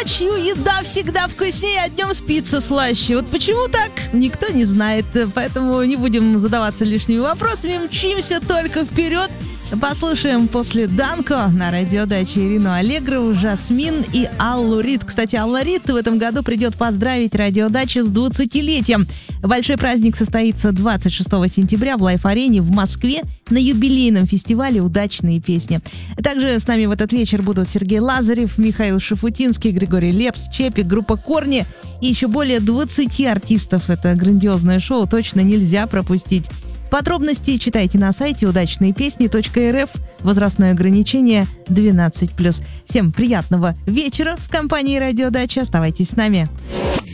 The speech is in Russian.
Ночью еда всегда вкуснее, а днем спится слаще. Вот почему так, никто не знает. Поэтому не будем задаваться лишними вопросами, мчимся только вперед. Послушаем после Данко на радиодаче Ирину Аллегрову, Жасмин и Аллу Рид. Кстати, Алла Рид в этом году придет поздравить радиодачу с 20-летием. Большой праздник состоится 26 сентября в Лайф-арене в Москве на юбилейном фестивале «Удачные песни». Также с нами в этот вечер будут Сергей Лазарев, Михаил Шафутинский, Григорий Лепс, Чепик, группа «Корни» и еще более 20 артистов. Это грандиозное шоу, точно нельзя пропустить. Подробности читайте на сайте удачныепесни.рф. Возрастное ограничение 12+. Всем приятного вечера в компании «Радиодача». Оставайтесь с нами.